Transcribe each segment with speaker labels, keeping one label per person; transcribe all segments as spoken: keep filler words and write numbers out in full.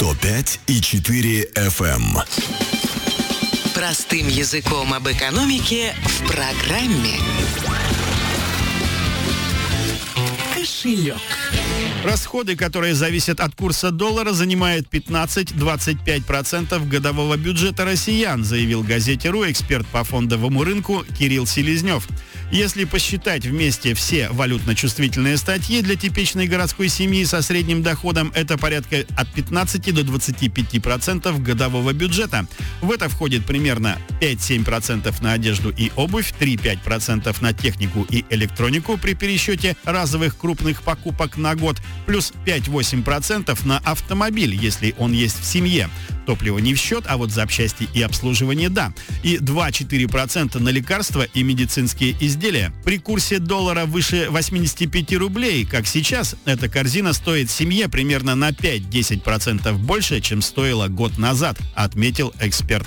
Speaker 1: сто пять и четыре эф эм.
Speaker 2: Простым языком об экономике в программе «Кошелек».
Speaker 3: Расходы, которые зависят от курса доллара, занимают пятнадцать-двадцать пять процентов годового бюджета россиян, заявил газете «РУ» эксперт по фондовому рынку Кирилл Селезнев. Если посчитать вместе все валютно-чувствительные статьи для типичной городской семьи со средним доходом, это порядка от пятнадцати до двадцати пяти процентов годового бюджета. В это входит примерно пять-семь процентов на одежду и обувь, три-пять процентов на технику и электронику при пересчете разовых крупных покупок на год, плюс пять-восемь процентов на автомобиль, если он есть в семье. Топливо не в счет, а вот запчасти и обслуживание – да. И два-четыре процента на лекарства и медицинские изделия. При курсе доллара выше восьмидесяти пяти рублей, как сейчас, эта корзина стоит семье примерно на пять-десять процентов больше, чем стоила год назад, отметил эксперт.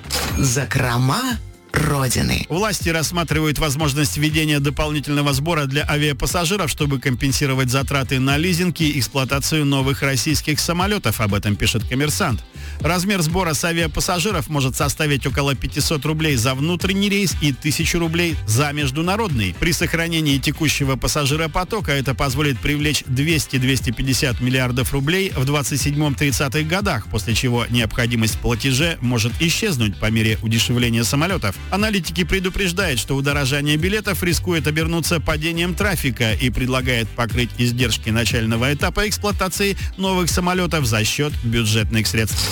Speaker 2: Закрома Родины.
Speaker 3: Власти рассматривают возможность введения дополнительного сбора для авиапассажиров, чтобы компенсировать затраты на лизинг и эксплуатацию новых российских самолетов. Об этом пишет «Коммерсант». Размер сбора с авиапассажиров может составить около пятисот рублей за внутренний рейс и тысячу рублей за международный. При сохранении текущего пассажиропотока это позволит привлечь двести-двести пятьдесят миллиардов рублей в двадцать седьмом-тридцатых годах, после чего необходимость в платеже может исчезнуть по мере удешевления самолетов. Аналитики предупреждают, что удорожание билетов рискует обернуться падением трафика и предлагает покрыть издержки начального этапа эксплуатации новых самолетов за счет бюджетных средств.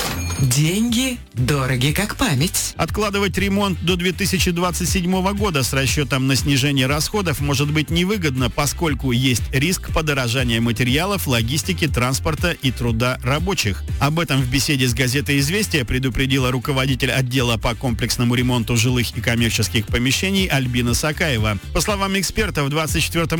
Speaker 2: Деньги дороги как память.
Speaker 3: Откладывать ремонт до две тысячи двадцать седьмого года с расчетом на снижение расходов может быть невыгодно, поскольку есть риск подорожания материалов, логистики, транспорта и труда рабочих. Об этом в беседе с газетой «Известия» предупредила руководитель отдела по комплексному ремонту жилых и коммерческих помещений Альбина Сакаева. По словам экспертов, в двадцать четвёртом